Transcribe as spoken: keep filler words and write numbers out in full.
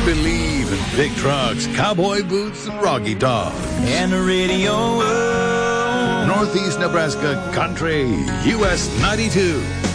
believe in big trucks, cowboy boots, and Rocky Dog. And the radio. Oh. Northeast Nebraska Country, U S ninety-two.